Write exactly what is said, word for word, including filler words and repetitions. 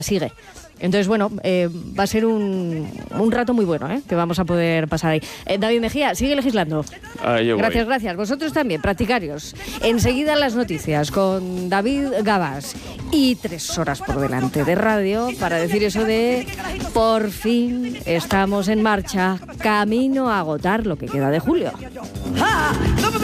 sigue. Entonces, bueno, eh, va a ser un, un rato muy bueno, ¿eh? Que vamos a poder pasar ahí. Eh, David Mejía, sigue legislando. Ah, yo gracias, voy. gracias. Vosotros también, practicarios. Enseguida las noticias con David Gabas. Y tres horas por delante de radio para decir eso de por fin estamos en marcha, camino a agotar lo que queda de julio.